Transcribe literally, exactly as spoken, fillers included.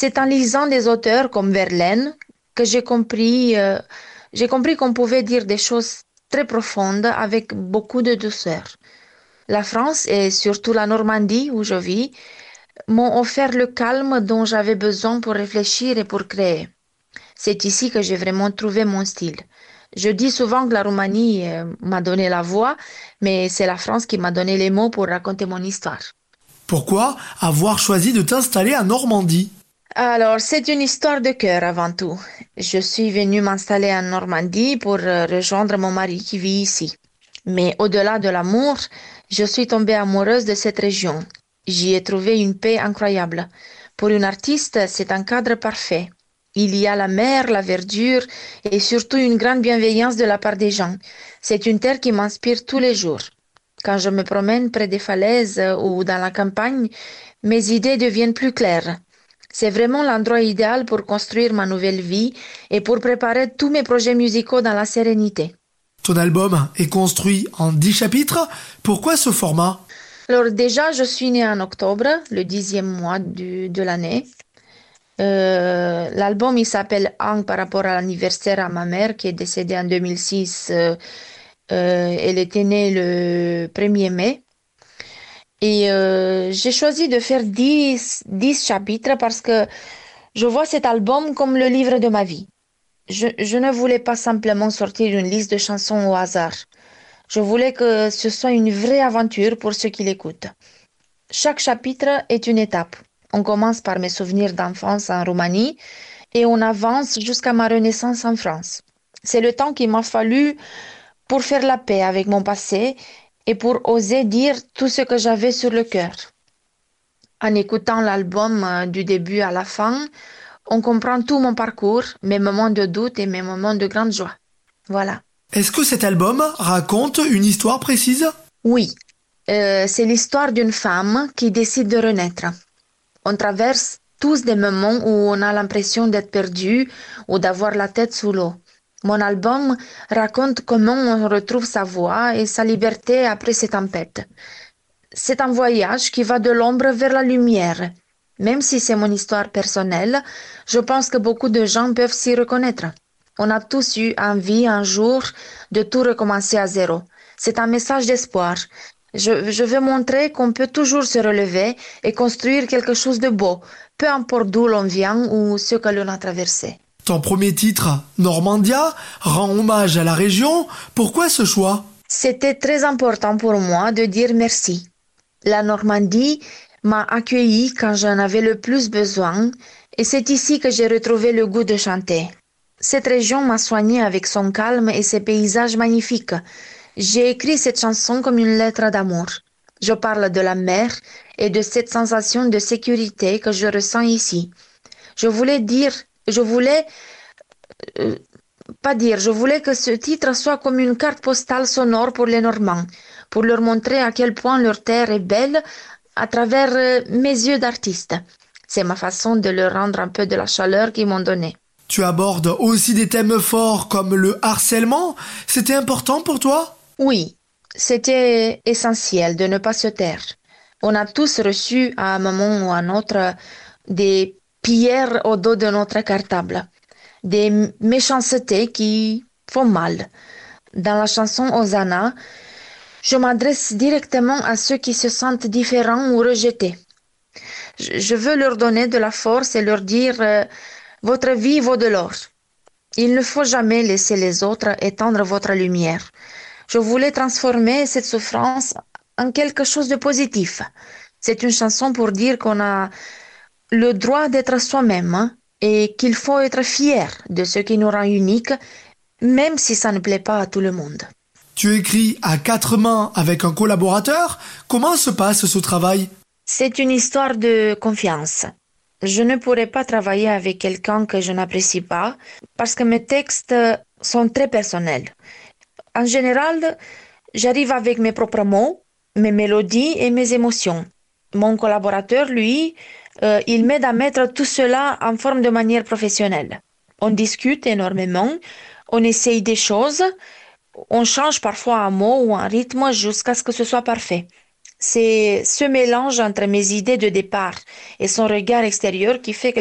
C'est en lisant des auteurs comme Verlaine que j'ai compris, euh, j'ai compris qu'on pouvait dire des choses très profondes avec beaucoup de douceur. La France et surtout la Normandie où je vis m'ont offert le calme dont j'avais besoin pour réfléchir et pour créer. C'est ici que j'ai vraiment trouvé mon style. Je dis souvent que la Roumanie euh, m'a donné la voix, mais c'est la France qui m'a donné les mots pour raconter mon histoire. Pourquoi avoir choisi de t'installer en Normandie? Alors, c'est une histoire de cœur avant tout. Je suis venue m'installer en Normandie pour euh, rejoindre mon mari qui vit ici. Mais au-delà de l'amour, je suis tombée amoureuse de cette région. J'y ai trouvé une paix incroyable. Pour une artiste, c'est un cadre parfait. Il y a la mer, la verdure et surtout une grande bienveillance de la part des gens. C'est une terre qui m'inspire tous les jours. Quand je me promène près des falaises euh, ou dans la campagne, mes idées deviennent plus claires. C'est vraiment l'endroit idéal pour construire ma nouvelle vie et pour préparer tous mes projets musicaux dans la sérénité. Ton album est construit en dix chapitres. Pourquoi ce format? Alors déjà, je suis née en octobre, le dixième mois du- de l'année. Euh, l'album, il s'appelle Ang par rapport à l'anniversaire à ma mère qui est décédée en deux mille six. Euh, euh, elle était née le premier mai. Et euh, j'ai choisi de faire dix, dix chapitres parce que je vois cet album comme le livre de ma vie. Je, je ne voulais pas simplement sortir une liste de chansons au hasard. Je voulais que ce soit une vraie aventure pour ceux qui l'écoutent. Chaque chapitre est une étape. On commence par mes souvenirs d'enfance en Roumanie et on avance jusqu'à ma renaissance en France. C'est le temps qu'il m'a fallu pour faire la paix avec mon passé et pour oser dire tout ce que j'avais sur le cœur. En écoutant l'album euh, du début à la fin, on comprend tout mon parcours, mes moments de doute et mes moments de grande joie. Voilà. Est-ce que cet album raconte une histoire précise? Oui, euh, c'est l'histoire d'une femme qui décide de renaître. On traverse tous des moments où on a l'impression d'être perdu ou d'avoir la tête sous l'eau. Mon album raconte comment on retrouve sa voix et sa liberté après ces tempêtes. C'est un voyage qui va de l'ombre vers la lumière. Même si c'est mon histoire personnelle, je pense que beaucoup de gens peuvent s'y reconnaître. On a tous eu envie un jour de tout recommencer à zéro. C'est un message d'espoir. Je, je veux montrer qu'on peut toujours se relever et construire quelque chose de beau, peu importe d'où l'on vient ou ce que l'on a traversé. Ton premier titre, Normandia, rend hommage à la région. Pourquoi ce choix? C'était très important pour moi de dire merci. La Normandie m'a accueilli quand j'en avais le plus besoin et c'est ici que j'ai retrouvé le goût de chanter. Cette région m'a soigné avec son calme et ses paysages magnifiques. J'ai écrit cette chanson comme une lettre d'amour. Je parle de la mer et de cette sensation de sécurité que je ressens ici. Je voulais dire, je voulais euh, pas dire, je voulais que ce titre soit comme une carte postale sonore pour les Normands, pour leur montrer à quel point leur terre est belle à travers euh, mes yeux d'artiste. C'est ma façon de leur rendre un peu de la chaleur qu'ils m'ont donnée. Tu abordes aussi des thèmes forts comme le harcèlement. C'était important pour toi? Oui, c'était essentiel de ne pas se taire. On a tous reçu à un moment ou à un autre des pierres au dos de notre cartable, des méchancetés qui font mal. Dans la chanson Hosanna, je m'adresse directement à ceux qui se sentent différents ou rejetés. Je je veux leur donner de la force et leur dire euh, votre vie vaut de l'or. Il ne faut jamais laisser les autres étendre votre lumière. Je voulais transformer cette souffrance en quelque chose de positif. C'est une chanson pour dire qu'on a le droit d'être soi-même hein, et qu'il faut être fier de ce qui nous rend uniques, même si ça ne plaît pas à tout le monde. Tu écris à quatre mains avec un collaborateur. Comment se passe ce travail? C'est une histoire de confiance. Je ne pourrais pas travailler avec quelqu'un que je n'apprécie pas parce que mes textes sont très personnels. En général, j'arrive avec mes propres mots, mes mélodies et mes émotions. Mon collaborateur, lui, euh, il m'aide à mettre tout cela en forme de manière professionnelle. On discute énormément, on essaye des choses, on change parfois un mot ou un rythme jusqu'à ce que ce soit parfait. C'est ce mélange entre mes idées de départ et son regard extérieur qui fait que